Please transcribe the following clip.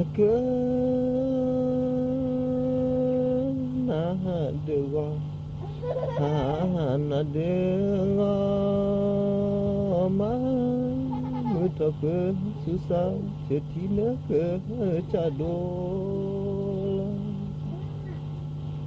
ke na dewa na dewa ma mutape susah cetina ke cado